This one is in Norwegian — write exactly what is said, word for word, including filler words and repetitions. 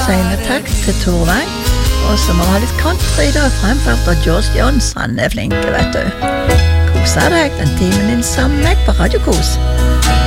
sier vi takk til Torvang, og så må vi ha litt country da, fremført av George Jones. Han er flink, vet du. Kosa deg den timen din sammen med meg på Radio Kos.